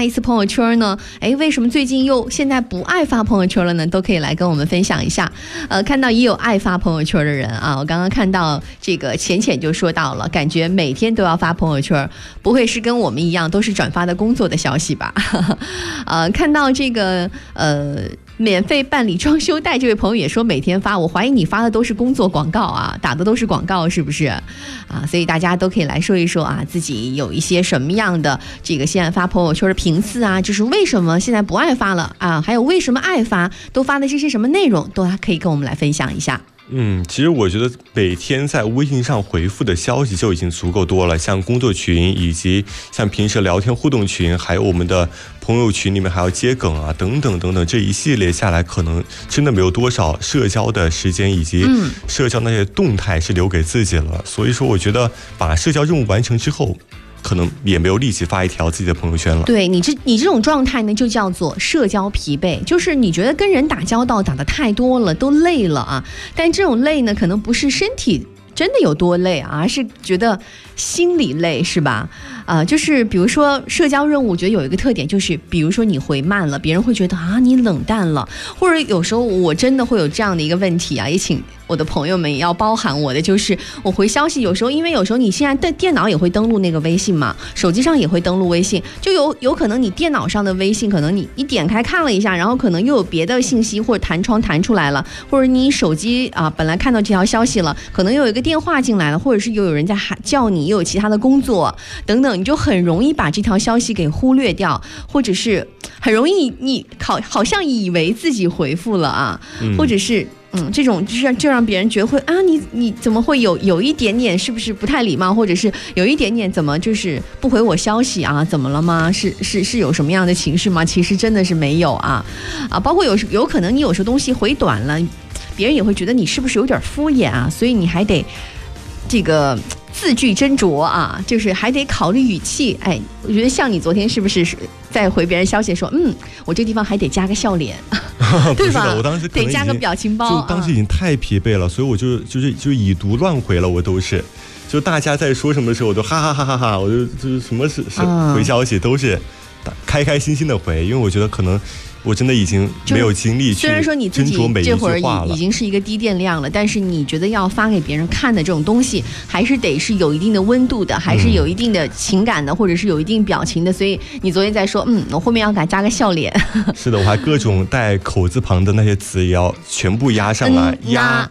一次朋友圈呢？为什么最近又现在不爱发朋友圈了呢？都可以来跟我们分享一下。看到也有爱发朋友圈的人啊，我刚刚看到这个浅浅就说到了，感觉每天都要发朋友圈，不会是跟我们一样都是转发的工作的消息吧？看到这个免费办理装修贷，这位朋友也说每天发，我怀疑你发的都是工作广告啊，打的都是广告，是不是啊？所以大家都可以来说一说啊，自己有一些什么样的这个现在发朋友圈的频次啊，就是为什么现在不爱发了啊？还有为什么爱发，都发的这些什么内容，都可以跟我们来分享一下。 其实我觉得每天在微信上回复的消息就已经足够多了，像工作群以及像平时聊天互动群，还有我们的朋友群里面还要接梗啊等等等等，这一系列下来可能真的没有多少社交的时间以及社交那些动态是留给自己了。所以说我觉得把社交任务完成之后，可能也没有力气发一条自己的朋友圈了。 对，你这种状态呢，就叫做社交疲惫，就是你觉得跟人打交道打得太多了，都累了啊。但这种累呢，可能不是身体真的有多累啊，而是觉得心理累，是吧？就是比如说社交任务，我觉得有一个特点，就是比如说你回慢了，别人会觉得啊你冷淡了，或者有时候我真的会有这样的一个问题啊，也请我的朋友们也要包含我的，就是我回消息有时候，因为有时候你现在的电脑也会登录那个微信嘛，手机上也会登录微信，就有可能你电脑上的微信，可能你点开看了一下，然后可能又有别的信息或者弹窗弹出来了，或者你手机本来看到这条消息了，可能又有一个电话进来了，或者是又有人在叫你，又有其他的工作等等，你就很容易把这条消息给忽略掉，或者是很容易你好像以为自己回复了啊，或者是这种就让别人觉得会啊你怎么会有一点点是不是不太礼貌，或者是有一点点怎么就是不回我消息啊？怎么了吗？是有什么样的情绪吗？其实真的是没有啊，包括有可能你有时候东西回短了，别人也会觉得你是不是有点敷衍啊？所以你还得这个字句斟酌啊，就是还得考虑语气。我觉得像你昨天是不是在回别人消息说我这地方还得加个笑脸对吧？ 我当时可能得加个表情包， 就当时已经太疲惫了，所以我就已读乱回了，我都是就大家在说什么的时候我都哈哈哈哈哈，我就是什么是回消息都是开开心心的回，因为我觉得可能我真的已经没有精力去虽然说你自己这会儿已经是一个低电量了，但是你觉得要发给别人看的这种东西，还是得是有一定的温度的，还是有一定的情感的，或者是有一定表情的。所以你昨天在说，我后面要给他加个笑脸。 是的，我还各种带口字旁的那些词也要全部压上来，压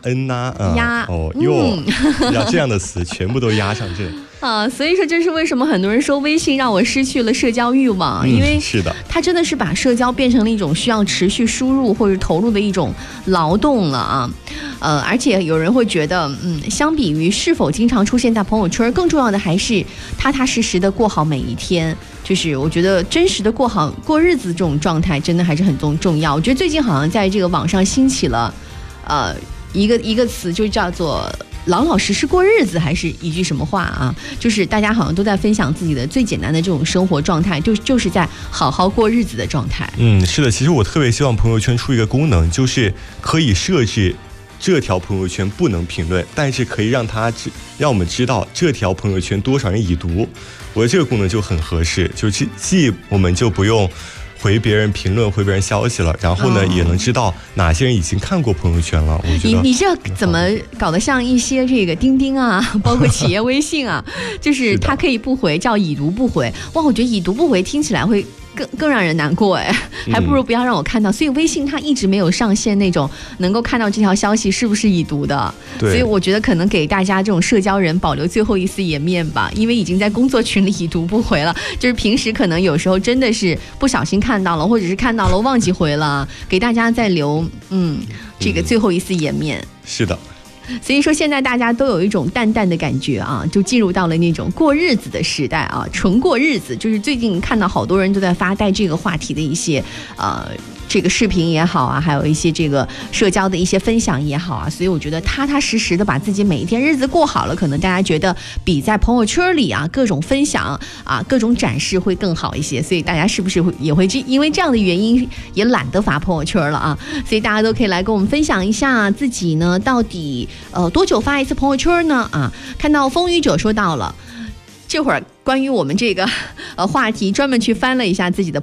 要这样的词全部都压上这。 所以说这是为什么很多人说微信让我失去了社交欲望，因为是的， 它真的是把社交变成了一种需要持续输入或者投入的一种劳动了啊。而且有人会觉得，相比于是否经常出现在朋友圈，更重要的还是踏踏实实的过好每一天。就是我觉得真实的过日子这种状态真的还是很重要。我觉得最近好像在这个网上兴起了一个词，就叫做老老实实过日子，还是一句什么话啊？就是大家好像都在分享自己的最简单的这种生活状态，就是在好好过日子的状态。 是的，其实我特别希望朋友圈出一个功能，就是可以设置这条朋友圈不能评论，但是可以让我们知道这条朋友圈多少人已读。我觉得这个功能就很合适，就是既我们就不用回别人评论回别人消息了，然后呢也能知道哪些人已经看过朋友圈了。我觉得你这怎么搞得像一些这个钉钉啊，包括企业微信啊，就是它可以不回，叫已读不回。哇，我觉得已读不回听起来会更让人难过还不如不要让我看到。所以微信它一直没有上线那种能够看到这条消息是不是已读的。所以我觉得可能给大家这种社交人保留最后一丝颜面吧，因为已经在工作群里已读不回了，就是平时可能有时候真的是不小心看到了，或者是看到了忘记回了，给大家再留这个最后一丝颜面。 是的， 所以说现在大家都有一种淡淡的感觉啊，就进入到了那种过日子的时代啊，纯过日子。就是最近看到好多人都在发带这个话题的一些这个视频也好啊，还有一些这个社交的一些分享也好啊，所以我觉得踏踏实实的把自己每一天日子过好了，可能大家觉得比在朋友圈里啊各种分享啊各种展示会更好一些。所以大家是不是也会因为这样的原因也懒得发朋友圈了啊？所以大家都可以来跟我们分享一下自己呢到底多久发一次朋友圈呢？看到风雨者说到了，这会儿关于我们这个话题专门去翻了一下自己的